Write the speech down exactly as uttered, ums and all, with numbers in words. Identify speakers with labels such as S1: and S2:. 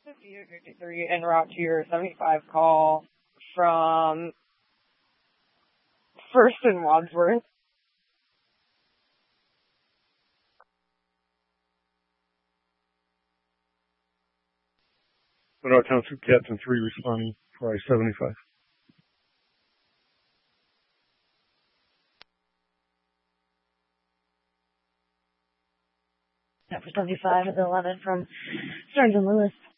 S1: fifty-two fifty-three en route to your seventy-five call from First and Wadsworth.
S2: Monroe Township Captain three responding for I seventy-five.
S3: For seventy-five at the eleven from Stearns and Lewis.